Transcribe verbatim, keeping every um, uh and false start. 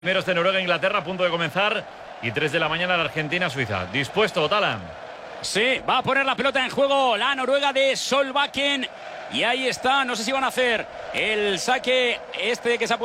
Primeros de Noruega, Inglaterra, a punto de comenzar. Y tres de la mañana la Argentina, Suiza. ¿Dispuesto, Talan? Sí, va a poner la pelota en juego la Noruega de Solbakken. Y ahí está, no sé si van a hacer el saque este que se ha